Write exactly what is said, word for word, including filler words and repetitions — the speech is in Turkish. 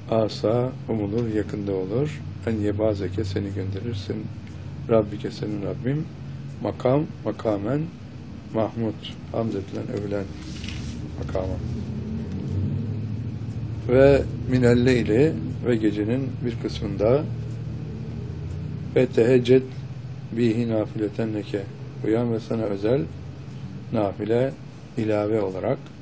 asa umulur, yakında olur. En yebazeke seni gönderirsin. Rabbike senin Rabbim. Makam, makamen Mahmud. Hamd edilen, övülen makama. Ve minelleyli ve gecenin bir kısmında ve tehecced bihi nafileten leke. Uyan ve sana özel nafile ilave olarak